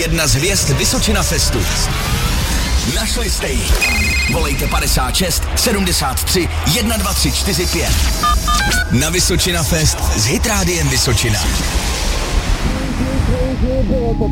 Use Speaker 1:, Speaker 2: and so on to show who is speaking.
Speaker 1: jedna z hvězd Vysočina Festu. Našli jste ji. Volejte 56 73 12345. Na Vysočina Fest s Hit Rádiem Vysočina.